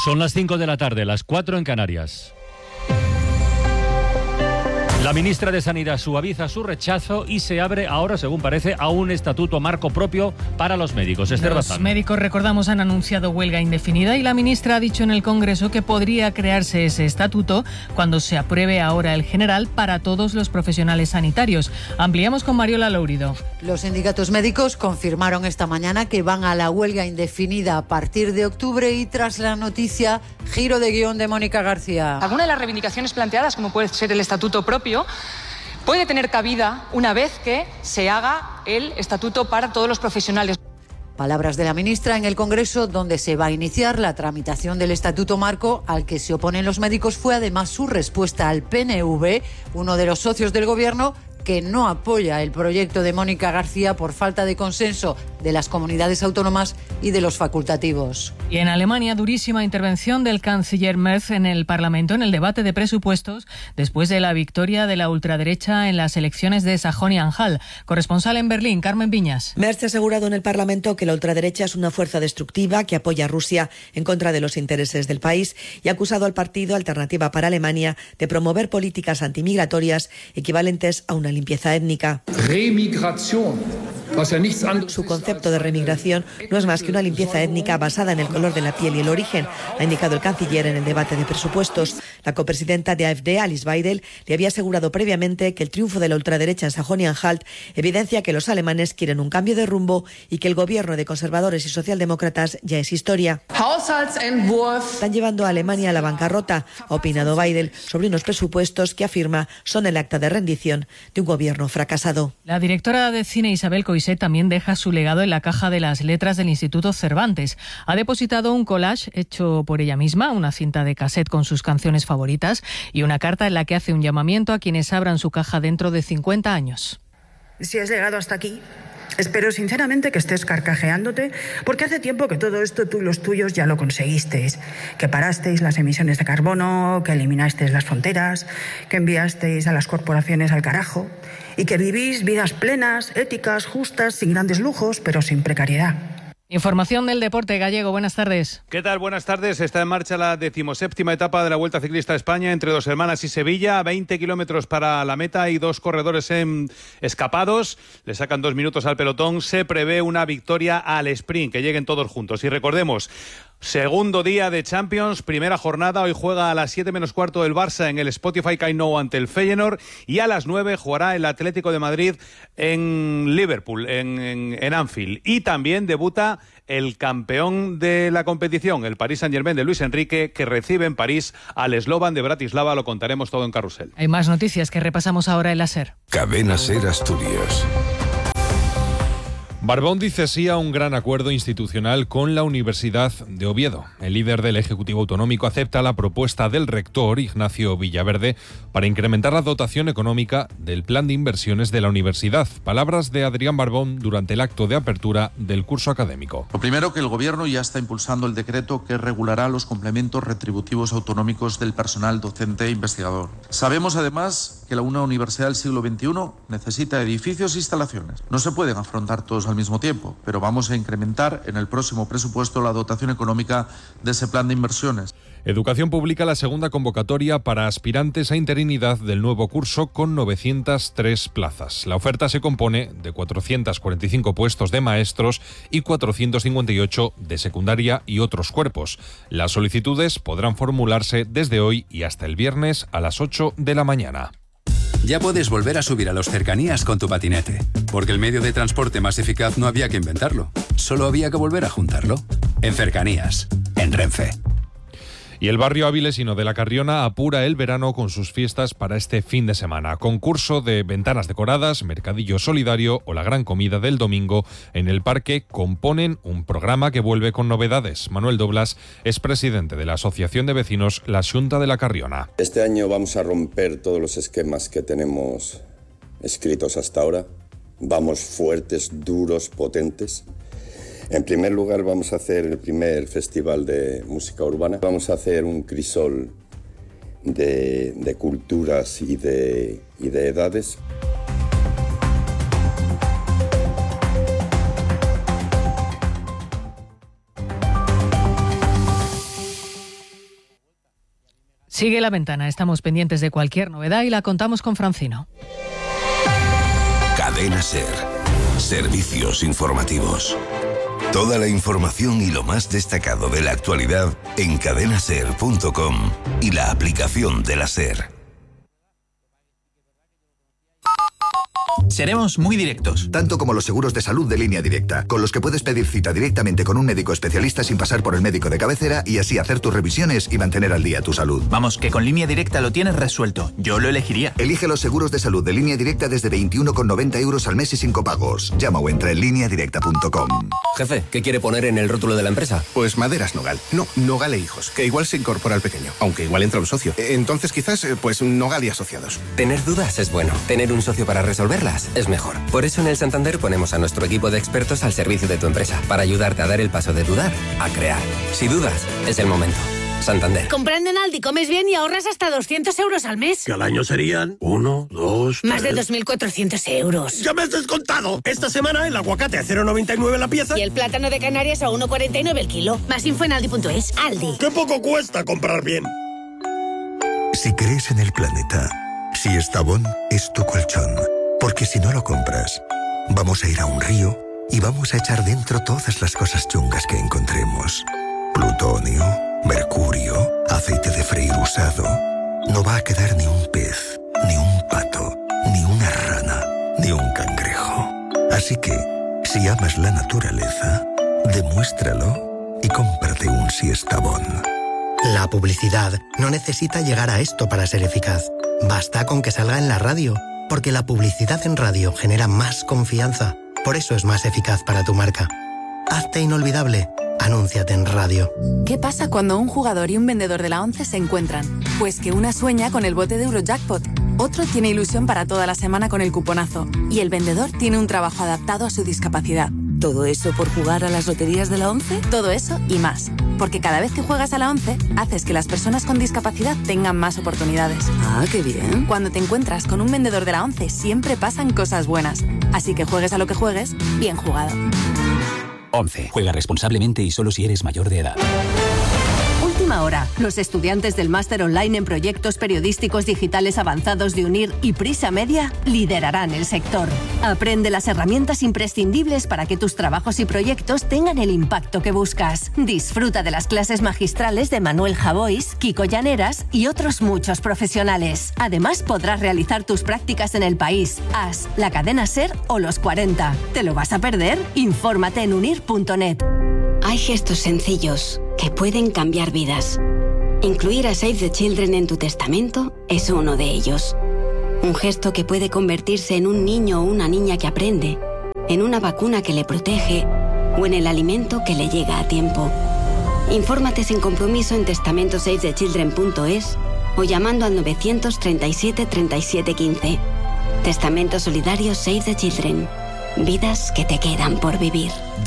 Son las 5 de la tarde, las 4 en Canarias. La ministra de Sanidad suaviza su rechazo y se abre ahora, según parece, a un estatuto marco propio para los médicos. Esther Bazán. Los médicos, recordamos, han anunciado huelga indefinida y la ministra ha dicho en el Congreso que podría crearse ese estatuto cuando se apruebe ahora el general para todos los profesionales sanitarios. Ampliamos con Mariola Lourido. Los sindicatos médicos confirmaron esta mañana que van a la huelga indefinida a partir de octubre y tras la noticia, giro de guión de Mónica García. Alguna de las reivindicaciones planteadas, como puede ser el estatuto propio, puede tener cabida una vez que se haga el estatuto para todos los profesionales. Palabras de la ministra en el Congreso, donde se va a iniciar la tramitación del estatuto marco al que se oponen los médicos. Fue además su respuesta al PNV, uno de los socios del gobierno, que no apoya el proyecto de Mónica García por falta de consenso de las comunidades autónomas y de los facultativos. Y en Alemania, durísima intervención del canciller Merz en el Parlamento en el debate de presupuestos después de la victoria de la ultraderecha en las elecciones de Sajonia-Anhalt. Corresponsal en Berlín, Carmen Viñas. Merz ha asegurado en el Parlamento que la ultraderecha es una fuerza destructiva que apoya a Rusia en contra de los intereses del país y ha acusado al partido Alternativa para Alemania de promover políticas antimigratorias equivalentes a una limpieza étnica. Su concepto de remigración no es más que una limpieza étnica basada en el color de la piel y el origen, ha indicado el canciller en el debate de presupuestos. La copresidenta de AfD, Alice Weidel, le había asegurado previamente que el triunfo de la ultraderecha en Sajonia-Anhalt evidencia que los alemanes quieren un cambio de rumbo y que el gobierno de conservadores y socialdemócratas ya es historia. Están llevando a Alemania a la bancarrota, ha opinado Weidel sobre unos presupuestos que afirma son el acta de rendición de un gobierno fracasado. La directora de cine Isabel Coixet también deja su legado en la caja de las letras del Instituto Cervantes. Ha depositado un collage hecho por ella misma, una cinta de cassette con sus canciones favoritas y una carta en la que hace un llamamiento a quienes abran su caja dentro de 50 años. Si has llegado hasta aquí, espero sinceramente que estés carcajeándote, porque hace tiempo que todo esto tú y los tuyos ya lo conseguisteis. Que parasteis las emisiones de carbono, que eliminasteis las fronteras, que enviasteis a las corporaciones al carajo y que vivís vidas plenas, éticas, justas, sin grandes lujos, pero sin precariedad. Información del deporte gallego. Buenas tardes. ¿Qué tal? Buenas tardes. Está en marcha la 17ª etapa de la Vuelta Ciclista a España entre Dos Hermanas y Sevilla. 20 kilómetros para la meta y 2 corredores escapados. Le sacan 2 minutos al pelotón. Se prevé una victoria al sprint, que lleguen todos juntos. Y recordemos, segundo día de Champions, primera jornada. Hoy juega a las 7 menos cuarto el Barça en el Spotify Camp Nou ante el Feyenoord y a las 9 jugará el Atlético de Madrid en Liverpool, en Anfield. Y también debuta el campeón de la competición, el Paris Saint-Germain de Luis Enrique, que recibe en París al Slovan de Bratislava. Lo contaremos todo en Carrusel. Hay más noticias que repasamos ahora en la SER. Cadena SER Asturias. Barbón dice sí a un gran acuerdo institucional con la Universidad de Oviedo. El líder del Ejecutivo Autonómico acepta la propuesta del rector, Ignacio Villaverde, para incrementar la dotación económica del plan de inversiones de la universidad. Palabras de Adrián Barbón durante el acto de apertura del curso académico. Lo primero, que el Gobierno ya está impulsando el decreto que regulará los complementos retributivos autonómicos del personal docente e investigador. Sabemos además que una universidad del siglo XXI necesita edificios e instalaciones. No se pueden afrontar todos al mismo tiempo, pero vamos a incrementar en el próximo presupuesto la dotación económica de ese plan de inversiones. Educación publica la segunda convocatoria para aspirantes a interinidad del nuevo curso con 903 plazas. La oferta se compone de 445 puestos de maestros y 458 de secundaria y otros cuerpos. Las solicitudes podrán formularse desde hoy y hasta el viernes a las 8 de la mañana. Ya puedes volver a subir a los cercanías con tu patinete, porque el medio de transporte más eficaz no había que inventarlo, solo había que volver a juntarlo. En Cercanías, en Renfe. Y el barrio avilesino de La Carriona apura el verano con sus fiestas para este fin de semana. Concurso de ventanas decoradas, mercadillo solidario o la gran comida del domingo en el parque componen un programa que vuelve con novedades. Manuel Doblas es presidente de la Asociación de Vecinos La Xunta de La Carriona. Este año vamos a romper todos los esquemas que tenemos escritos hasta ahora. Vamos fuertes, duros, potentes. En primer lugar, vamos a hacer el primer festival de música urbana. Vamos a hacer un crisol de culturas y de edades. Sigue La Ventana, estamos pendientes de cualquier novedad y la contamos con Francino. Cadena SER. Servicios informativos. Toda la información y lo más destacado de la actualidad en cadenaser.com y la aplicación de la SER. Seremos muy directos. Tanto como los seguros de salud de Línea Directa, con los que puedes pedir cita directamente con un médico especialista sin pasar por el médico de cabecera y así hacer tus revisiones y mantener al día tu salud. Vamos, que con Línea Directa lo tienes resuelto. Yo lo elegiría. Elige los seguros de salud de Línea Directa desde 21,90 € al mes y sin copagos. Llama o entra en lineadirecta.com. Jefe, ¿qué quiere poner en el rótulo de la empresa? Pues Maderas Nogal. No, Nogal e Hijos, que igual se incorpora al pequeño, aunque igual entra un socio. Entonces quizás, pues Nogal y Asociados. Tener dudas es bueno. Tener un socio para resolverlas es mejor. Por eso en el Santander ponemos a nuestro equipo de expertos al servicio de tu empresa, para ayudarte a dar el paso de dudar a crear. Si dudas, es el momento. Santander. Comprando en Aldi comes bien y ahorras hasta 200 € al mes. Que al año serían 1, 2, 3... Más de 2.400 €. ¡Ya me has descontado! Esta semana el aguacate a 0,99 la pieza. Y el plátano de Canarias a 1,49 el kilo. Más info en aldi.es. Aldi. ¡Qué poco cuesta comprar bien! Si crees en el planeta, Siestabón es tu colchón. Porque si no lo compras, vamos a ir a un río y vamos a echar dentro todas las cosas chungas que encontremos. Plutonio, mercurio, aceite de freír usado. No va a quedar ni un pez, ni un pato, ni una rana, ni un cangrejo. Así que, si amas la naturaleza, demuéstralo y cómprate un Siestabón. La publicidad no necesita llegar a esto para ser eficaz. Basta con que salga en la radio, porque la publicidad en radio genera más confianza. Por eso es más eficaz para tu marca. Hazte inolvidable. Anúnciate en radio. ¿Qué pasa cuando un jugador y un vendedor de la 11 se encuentran? Pues que una sueña con el bote de Eurojackpot, otro tiene ilusión para toda la semana con el cuponazo y el vendedor tiene un trabajo adaptado a su discapacidad. ¿Todo eso por jugar a las loterías de la 11? Todo eso y más. Porque cada vez que juegas a la 11, haces que las personas con discapacidad tengan más oportunidades. ¡Ah, qué bien! Cuando te encuentras con un vendedor de la 11, siempre pasan cosas buenas. Así que juegues a lo que juegues, bien jugado. 11. Juega responsablemente y solo si eres mayor de edad. Última hora. Los estudiantes del máster online en proyectos periodísticos digitales avanzados de UNIR y Prisa Media liderarán el sector. Aprende las herramientas imprescindibles para que tus trabajos y proyectos tengan el impacto que buscas. Disfruta de las clases magistrales de Manuel Javois, Kiko Llaneras y otros muchos profesionales. Además, podrás realizar tus prácticas en el país, AS, la cadena SER o los 40. ¿Te lo vas a perder? Infórmate en unir.net. Hay gestos sencillos que pueden cambiar vidas. Incluir a Save the Children en tu testamento es uno de ellos. Un gesto que puede convertirse en un niño o una niña que aprende, en una vacuna que le protege o en el alimento que le llega a tiempo. Infórmate sin compromiso en testamentosavethechildren.es o llamando al 937 37 15. Testamento solidario Save the Children. Vidas que te quedan por vivir.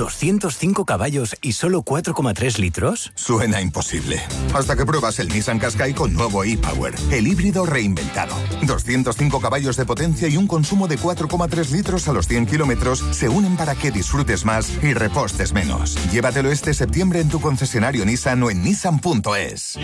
¿205 caballos y solo 4,3 litros? Suena imposible. Hasta que pruebas el Nissan Qashqai con nuevo e-Power, el híbrido reinventado. 205 caballos de potencia y un consumo de 4,3 litros a los 100 kilómetros se unen para que disfrutes más y repostes menos. Llévatelo este septiembre en tu concesionario Nissan o en nissan.es.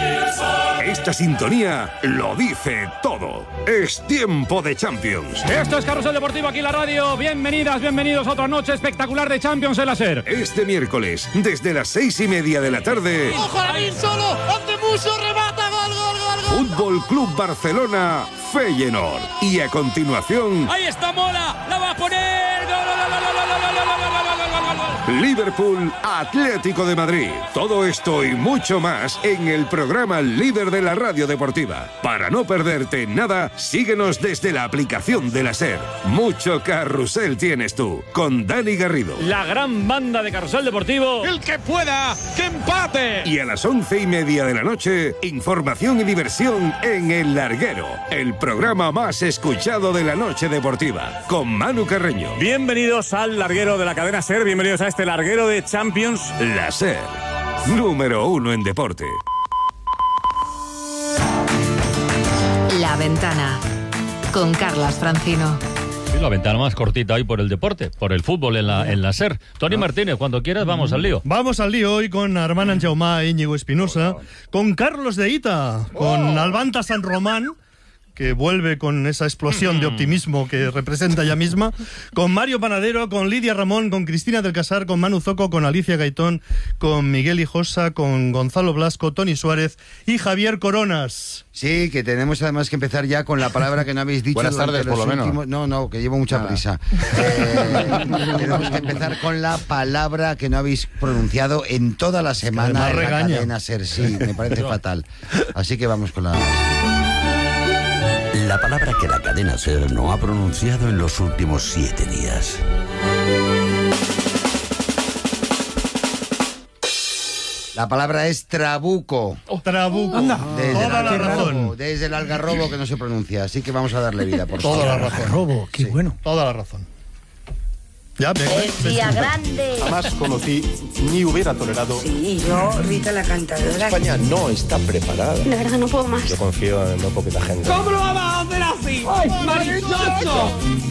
Esta sintonía lo dice todo. Es tiempo de Champions. Esto es Carrusel Deportivo, aquí en la radio. Bienvenidas, bienvenidos a otra noche espectacular de Champions en la SER. Este miércoles, desde las 6:30 de la tarde. ¡Ojo a Lamin solo! ¡Ante Muso! ¡Remata! ¡Gol, gol, gol, gol! Fútbol Club Barcelona, Feyenoord. Y a continuación. ¡Ahí está Mola! ¡La va a poner! ¡Gol, gol, gol, gol, gol, gol, gol, gol, gol! Liverpool, Atlético de Madrid. Todo esto y mucho más en el programa líder de la radio deportiva. Para no perderte nada, síguenos desde la aplicación de la SER. Mucho carrusel tienes tú, con Dani Garrido. La gran banda de Carrusel Deportivo. ¡El que pueda, que empate! Y a las 11:30 de la noche, información y diversión en El Larguero, el programa más escuchado de la noche deportiva, con Manu Carreño. Bienvenidos al Larguero de la cadena SER, bienvenidos a este Larguero de Champions. La SER, número 1 en deporte. La Ventana, con Carlas Francino. la ventana más cortita hoy por el deporte, por el fútbol en la SER. Toni Martínez, cuando quieras, vamos al lío. Vamos al lío hoy con Armand Anjaumà, Íñigo Espinosa, con Carlos de Ita, con Albanta San Román, que vuelve con esa explosión de optimismo que representa ella misma, con Mario Panadero, con Lidia Ramón, con Cristina del Casar, con Manu Zoco, con Alicia Gaitón, con Miguel Hijosa, con Gonzalo Blasco, Tony Suárez y Javier Coronas. Sí, que tenemos además que empezar ya con la palabra que no habéis dicho. Buenas tardes, por lo menos. No, que llevo mucha prisa. Tenemos que empezar con la palabra que no habéis pronunciado en toda la semana en la cadena SER. Sí, me parece fatal. Así que vamos con la... La palabra que la cadena SER no ha pronunciado en los últimos 7 días. La palabra es trabuco. Trabuco. Anda, toda la razón. Desde el algarrobo que no se pronuncia. Así que vamos a darle vida, por favor. Toda la razón. Algarrobo, qué bueno. Toda la razón. Ya, el día grande. Jamás conocí ni hubiera tolerado. Sí, yo, Rita la cantadora. España no está preparada. De verdad no puedo más. Yo confío en muy poquita gente. ¿Cómo lo vamos a hacer así? ¡Ay, marichoso!